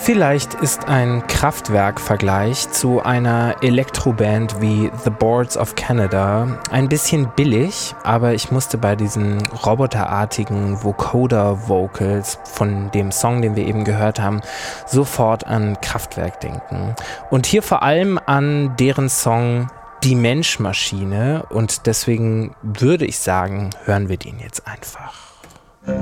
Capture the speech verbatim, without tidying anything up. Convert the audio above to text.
Vielleicht ist ein Kraftwerk-Vergleich zu einer Elektroband wie The Boards of Canada ein bisschen billig, aber ich musste bei diesen roboterartigen Vocoder-Vocals von dem Song, den wir eben gehört haben, sofort an Kraftwerk denken. Und hier vor allem an deren Song Die Menschmaschine, und deswegen würde ich sagen, hören wir den jetzt einfach.